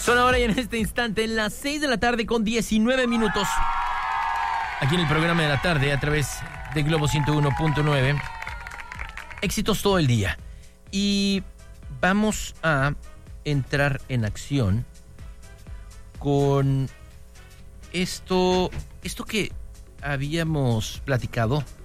Son ahora y en este instante en las 6 de la tarde con 19 minutos. Aquí en el programa de la tarde a través de Globo 101.9. Éxitos todo el día. Y vamos a entrar en acción con esto que habíamos platicado